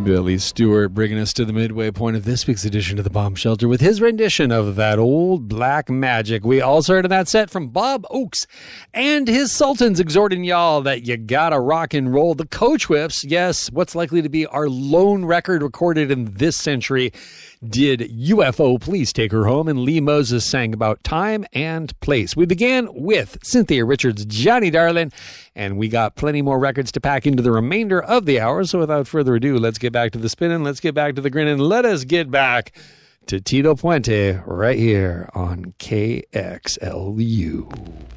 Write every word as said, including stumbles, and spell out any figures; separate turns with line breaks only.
Billy Stewart bringing us to the midway point of this week's edition of the Bomb Shelter with his rendition of that old black magic. We also heard of that set from Bob Oakes and his Sultans, exhorting y'all that you gotta rock and roll. The Coach Whips, yes, what's likely to be our lone record recorded in this century, did U F O Please Take Her Home, and Lee Moses sang about time and place. We began with Cynthia Richards' Johnny Darlin', and we got plenty more records to pack into the remainder of the hour. So without further ado, let's get back to the spinning, let's get back to the grinning, let us get back to Tito Puente right here on K X L U.